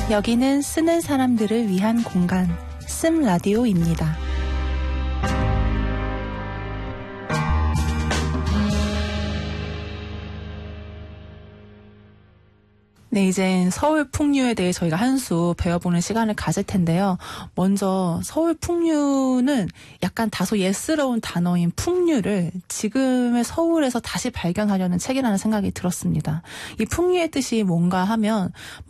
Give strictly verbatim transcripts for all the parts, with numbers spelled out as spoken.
여기는 쓰는 사람들을 위한 공간, 씀 라디오입니다. 네, 이제 서울 풍류에 대해 저희가 한 수 배워보는 시간을 가질 텐데요. 먼저 서울 풍류는 약간 다소 옛스러운 단어인 풍류를 지금의 서울에서 다시 발견하려는 책이라는 생각이 들었습니다. 이 풍류의 뜻이 뭔가 하면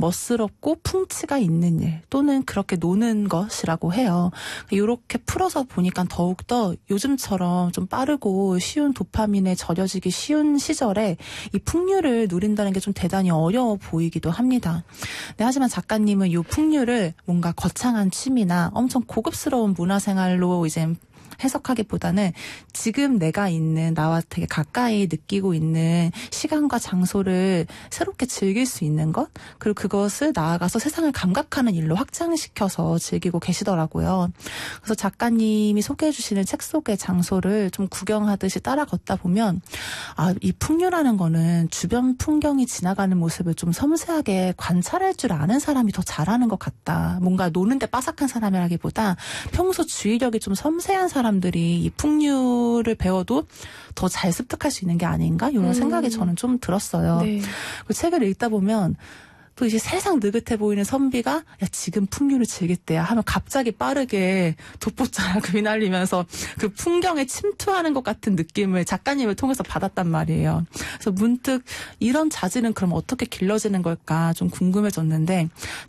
멋스럽고 풍치가 있는 일 또는 그렇게 노는 것이라고 해요. 이렇게 풀어서 보니까 더욱더 요즘처럼 좀 빠르고 쉬운 도파민에 절여지기 쉬운 시절에 이 풍류를 누린다는 게 좀 대단히 어려워 보이기 기도 합니다. 네, 하지만 작가님은 이 풍류를 뭔가 거창한 취미나 엄청 고급스러운 문화생활로 이제 해석하기보다는 지금 내가 있는 나와 되게 가까이 느끼고 있는 시간과 장소를 새롭게 즐길 수 있는 것, 그리고 그것을 나아가서 세상을 감각하는 일로 확장시켜서 즐기고 계시더라고요. 그래서 작가님이 소개해 주시는 책 속의 장소를 좀 구경하듯이 따라 걷다 보면 아, 이 풍류라는 거는 주변 풍경이 지나가는 모습을 좀 섬세하게 관찰할 줄 아는 사람이 더 잘하는 것 같다. 뭔가 노는데 빠삭한 사람이라기보다 평소 주의력이 좀 섬세한 사람 사람들이 이 풍류를 배워도 더 잘 습득할 수 있는 게 아닌가 이런 음. 생각이 저는 좀 들었어요. 네. 그 책을 읽다 보면 또 이제 세상 느긋해 보이는 선비가 야 지금 풍류를 즐길 때야 하면 갑자기 빠르게 돋보자라고 휘날리면서 그 풍경에 침투하는 것 같은 느낌을 작가님을 통해서 받았단 말이에요. 그래서 문득 이런 자질은 그럼 어떻게 길러지는 걸까 좀 궁금해졌는데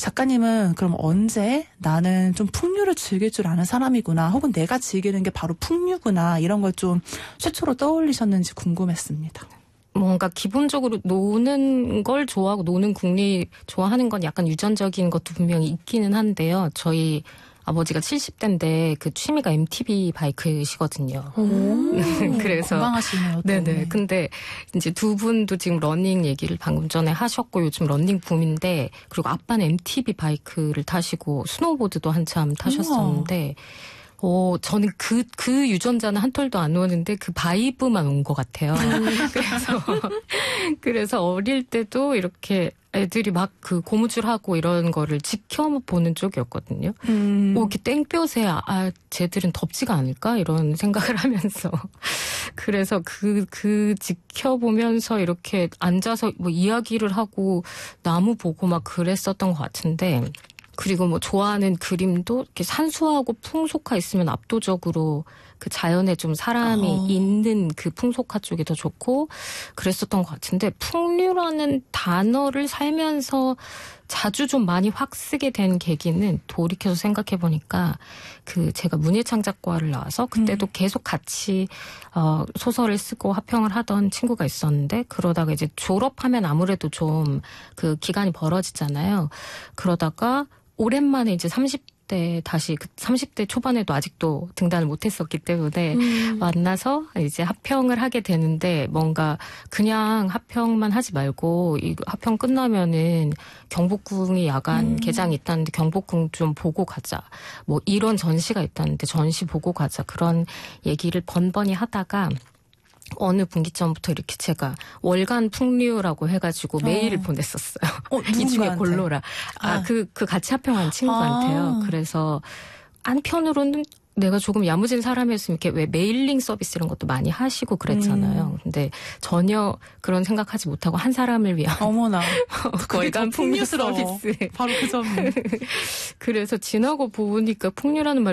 작가님은 그럼 언제 나는 좀 풍류를 즐길 줄 아는 사람이구나 혹은 내가 즐기는 게 바로 풍류구나 이런 걸 좀 최초로 떠올리셨는지 궁금했습니다. 뭔가 기본적으로 노는 걸 좋아하고 노는 국리 좋아하는 건 약간 유전적인 것도 분명히 있기는 한데요. 저희 아버지가 칠십 대인데 그 취미가 엠티비 바이크시거든요. 그래서 건강하시네요. 또. 네네. 근데 이제 두 분도 지금 러닝 얘기를 방금 전에 하셨고 요즘 러닝 붐인데 그리고 아빠는 엠티비 바이크를 타시고 스노우보드도 한참 타셨었는데 우와. 어, 저는 그, 그 유전자는 한 톨도 안 오는데 그 바이브만 온 것 같아요. 그래서, 그래서 어릴 때도 이렇게 애들이 막 그 고무줄하고 이런 거를 지켜보는 쪽이었거든요. 음. 오, 이렇게 땡볕에, 아, 아, 쟤들은 덥지가 않을까? 이런 생각을 하면서. 그래서 그, 그 지켜보면서 이렇게 앉아서 뭐 이야기를 하고 나무 보고 막 그랬었던 것 같은데, 그리고 뭐 좋아하는 그림도 이렇게 산수하고 풍속화 있으면 압도적으로 그 자연에 좀 사람이 어. 있는 그 풍속화 쪽이 더 좋고 그랬었던 것 같은데 풍류라는 단어를 살면서 자주 좀 많이 확 쓰게 된 계기는 돌이켜서 생각해 보니까 그 제가 문예창작과를 나와서 그때도 음. 계속 같이 어 소설을 쓰고 합평을 하던 친구가 있었는데 그러다가 이제 졸업하면 아무래도 좀 그 기간이 벌어지잖아요. 그러다가 오랜만에 이제 삼십 대 다시 그 삼십 대 초반에도 아직도 등단을 못했었기 때문에 음. 만나서 이제 합평을 하게 되는데 뭔가 그냥 합평만 하지 말고 이 합평 끝나면은 경복궁이 야간 음. 개장이 있다는데 경복궁 좀 보고 가자. 뭐 이런 전시가 있다는데 전시 보고 가자. 그런 얘기를 번번이 하다가 어느 분기점부터 이렇게 제가 월간 풍류라고 해가지고 메일을 어. 보냈었어요. 어, 이 중에 골로라. 아, 그, 그 같이 합평한 친구한테요. 아. 그래서 한편으로는 내가 조금 야무진 사람이었으면 이렇게 왜 메일링 서비스 이런 것도 많이 하시고 그랬잖아요. 음. 근데 전혀 그런 생각하지 못하고 한 사람을 위한. 어머나. 월간 풍류 서비스. 바로 그 점이. 그래서 지나고 보니까 풍류라는 말